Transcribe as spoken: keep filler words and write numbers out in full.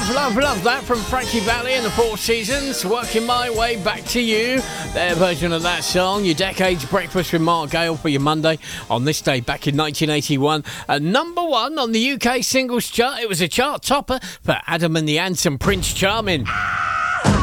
Love, love, love that from Frankie Valli and the Four Seasons. Working my way back to you. Their version of that song, your Decades Breakfast with Mark Gale for your Monday on this day back in nineteen eighty-one. Uh, number one on the U K singles chart. It was a chart topper for Adam and the Ants and Prince Charming.